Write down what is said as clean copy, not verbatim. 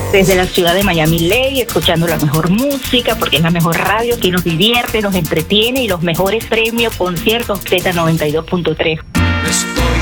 Desde la ciudad de Miami Ley, escuchando la mejor música, porque es la mejor radio que nos divierte, nos entretiene y los mejores premios, conciertos Z92.3.